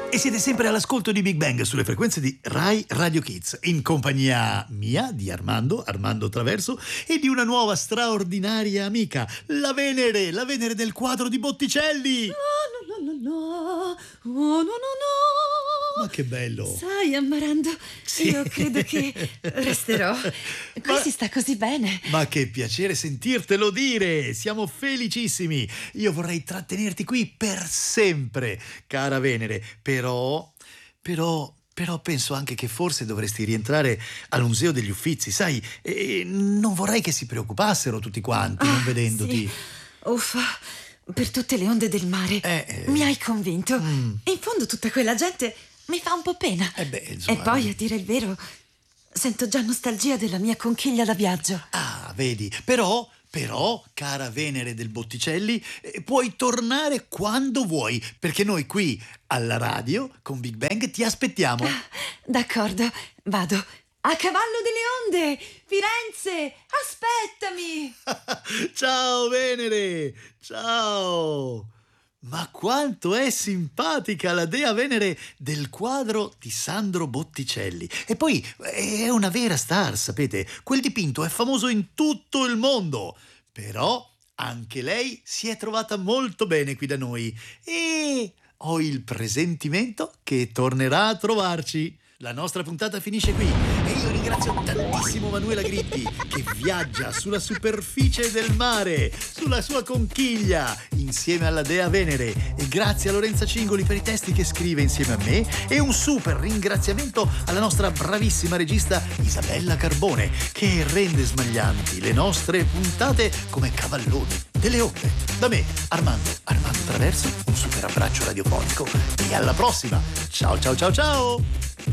E siete sempre all'ascolto di Big Bang sulle frequenze di Rai Radio Kids, in compagnia mia, di Armando Traverso, e di una nuova straordinaria amica, la Venere del quadro di Botticelli. Ma che bello! Sai, Ammarando, Sì. io credo che resterò. Qui si sta così bene. Ma che piacere sentirtelo dire! Siamo felicissimi! Io vorrei trattenerti qui per sempre, cara Venere, però penso anche che forse dovresti rientrare al Museo degli Uffizi, sai? E non vorrei che si preoccupassero tutti quanti non vedendoti. Sì. Uffa, per tutte le onde del mare. Mi hai convinto. In fondo tutta quella gente mi fa un po' pena. Insomma, E poi, a dire il vero, sento già nostalgia della mia conchiglia da viaggio. Ah, vedi, però, cara Venere del Botticelli, puoi tornare quando vuoi, perché noi qui alla radio con Big Bang ti aspettiamo. D'accordo, vado. A cavallo delle onde! Firenze, aspettami! Ciao Venere, ciao! Ma quanto è simpatica la dea Venere del quadro di Sandro Botticelli. E poi è una vera star, sapete? Quel dipinto è famoso in tutto il mondo. Però anche lei si è trovata molto bene qui da noi e ho il presentimento che tornerà a trovarci. La nostra puntata finisce qui e io ringrazio tantissimo Manuela Grippi che viaggia sulla superficie del mare, sulla sua conchiglia, insieme alla dea Venere, e grazie a Lorenza Cingoli per i testi che scrive insieme a me, e un super ringraziamento alla nostra bravissima regista Isabella Carbone che rende smaglianti le nostre puntate come cavalloni delle onde. Da me, Armando Traverso, un super abbraccio radiofonico e alla prossima. Ciao ciao ciao ciao!